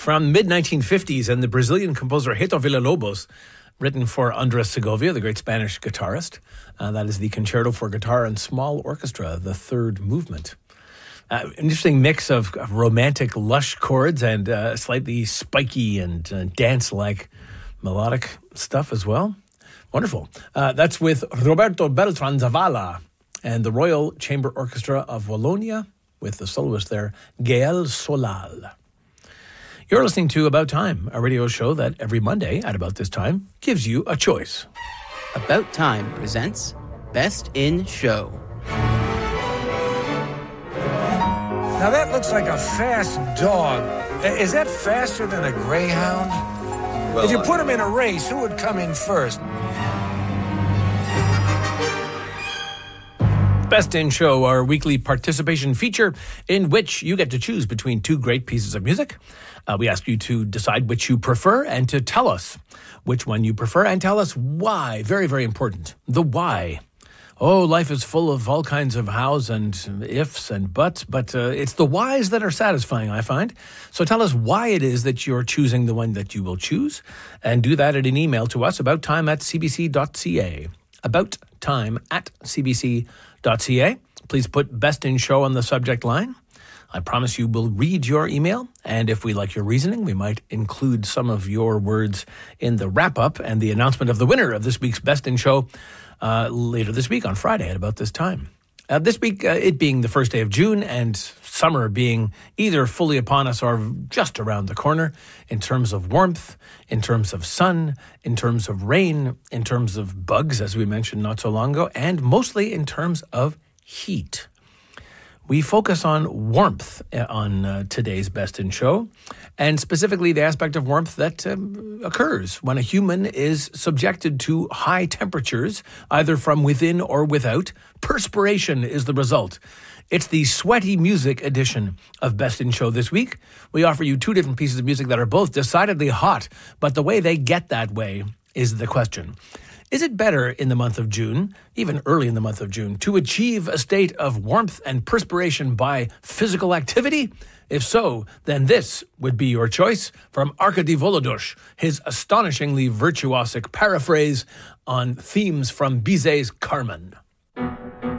from mid-1950s, and the Brazilian composer Heitor Villa-Lobos, written for Andrés Segovia, the great Spanish guitarist. That is the Concerto for Guitar and Small Orchestra, the third movement. An interesting mix of romantic, lush chords and slightly spiky and dance-like melodic stuff as well. Wonderful. That's with Roberto Beltran Zavala and the Royal Chamber Orchestra of Wallonia, with the soloist there, Gael Solal. You're listening to About Time, a radio show that every Monday at about this time gives you a choice. About Time presents Best in Show. Now that looks like a fast dog. Is that faster than a greyhound? Well, if you put him in a race, who would come in first? Best in Show, our weekly participation feature in which you get to choose between two great pieces of music. We ask you to decide which you prefer and to tell us which one you prefer and tell us why. Very, very important. The why. Oh, life is full of all kinds of hows and ifs and buts, but it's the whys that are satisfying, I find. So tell us why it is that you're choosing the one that you will choose, and do that at an email to us, abouttime@cbc.ca. abouttime@cbc.ca. Please put Best in Show on the subject line. I promise you we'll read your email, and if we like your reasoning, we might include some of your words in the wrap-up and the announcement of the winner of this week's Best in Show later this week on Friday at about this time. This week, it being the first day of June and summer being either fully upon us or just around the corner in terms of warmth, in terms of sun, in terms of rain, in terms of bugs, as we mentioned not so long ago, and mostly in terms of heat. We focus on warmth on today's Best in Show, and specifically the aspect of warmth that occurs when a human is subjected to high temperatures, either from within or without. Perspiration is the result. It's the sweaty music edition of Best in Show this week. We offer you two different pieces of music that are both decidedly hot, but the way they get that way is the question. Is it better in the month of June, even early in the month of June, to achieve a state of warmth and perspiration by physical activity? If so, then this would be your choice from Arkady Volodosh, his astonishingly virtuosic paraphrase on themes from Bizet's Carmen.